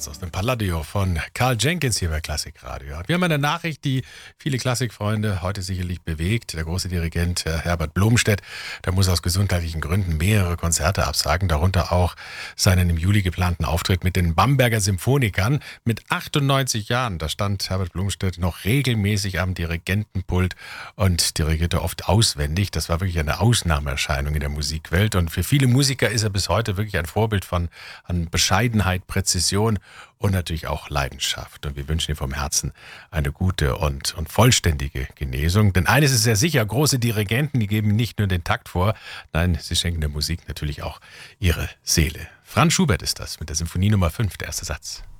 Satz aus dem Palladio von Carl Jenkins hier bei Klassikradio. Wir haben eine Nachricht, die viele Klassikfreunde heute sicherlich bewegt. Der große Dirigent Herbert Blomstedt, der muss aus gesundheitlichen Gründen mehrere Konzerte absagen, darunter auch seinen im Juli geplanten Auftritt mit den Bamberger Symphonikern. Mit 98 Jahren, da stand Herbert Blomstedt noch regelmäßig am Dirigentenpult und dirigierte oft auswendig. Das war wirklich eine Ausnahmeerscheinung in der Musikwelt und für viele Musiker ist er bis heute wirklich ein Vorbild an Bescheidenheit, Präzision und natürlich auch Leidenschaft. Und wir wünschen ihm vom Herzen eine gute und vollständige Genesung. Denn eines ist sehr sicher, große Dirigenten, die geben nicht nur den Takt vor, nein, sie schenken der Musik natürlich auch ihre Seele. Franz Schubert ist das mit der Symphonie Nummer 5, der erste Satz.